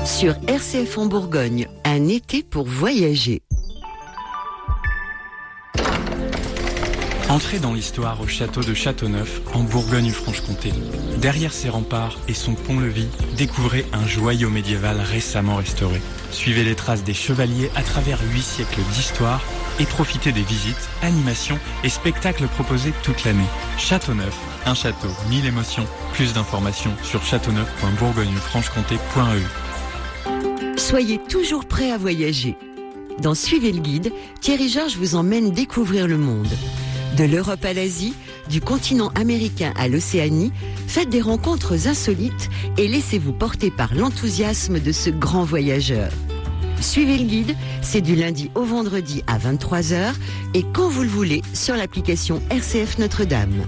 Sur RCF en Bourgogne, un été pour voyager. Entrez dans l'histoire au château de Châteauneuf, en Bourgogne-Franche-Comté. Derrière ses remparts et son pont-levis, découvrez un joyau médiéval récemment restauré. Suivez les traces des chevaliers à travers 8 siècles d'histoire et profitez des visites, animations et spectacles proposés toute l'année. Châteauneuf, un château, 1000 émotions. Plus d'informations sur châteauneuf.bourgogne-franche-comté.eu. Soyez toujours prêts à voyager. Dans Suivez le guide, Thierry Georges vous emmène découvrir le monde. De l'Europe à l'Asie, du continent américain à l'Océanie, faites des rencontres insolites et laissez-vous porter par l'enthousiasme de ce grand voyageur. Suivez le guide, c'est du lundi au vendredi à 23h et quand vous le voulez sur l'application RCF Notre-Dame.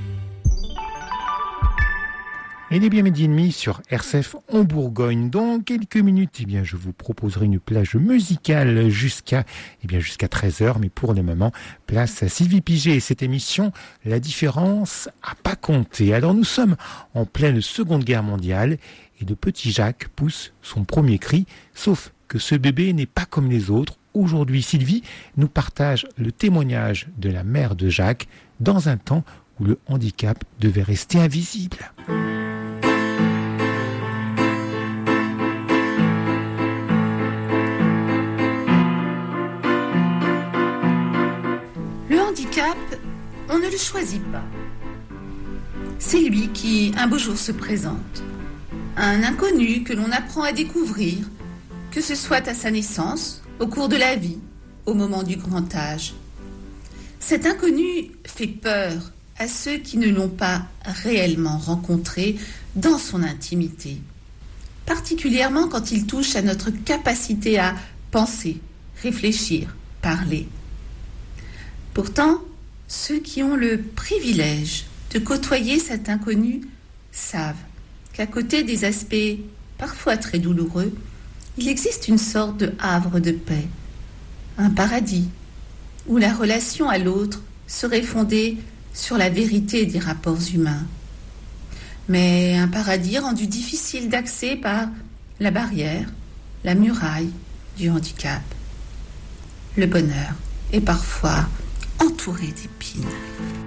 Il est bien midi et demi sur RCF en Bourgogne. Dans quelques minutes, je vous proposerai une plage musicale jusqu'à 13h. Mais pour le moment, place à Sylvie Piget et cette émission, La différence à pas compter. Alors nous sommes en pleine Seconde Guerre mondiale et le petit Jacques pousse son premier cri. Sauf que ce bébé n'est pas comme les autres. Aujourd'hui, Sylvie nous partage le témoignage de la mère de Jacques dans un temps où le handicap devait rester invisible. On ne le choisit pas. C'est lui qui, un beau jour, se présente. Un inconnu que l'on apprend à découvrir, que ce soit à sa naissance, au cours de la vie, au moment du grand âge. Cet inconnu fait peur à ceux qui ne l'ont pas réellement rencontré dans son intimité, particulièrement quand il touche à notre capacité à penser, réfléchir, parler. Pourtant, ceux qui ont le privilège de côtoyer cet inconnu savent qu'à côté des aspects parfois très douloureux, il existe une sorte de havre de paix, un paradis, où la relation à l'autre serait fondée sur la vérité des rapports humains. Mais un paradis rendu difficile d'accès par la barrière, la muraille du handicap. Le bonheur est parfois entouré d'épines.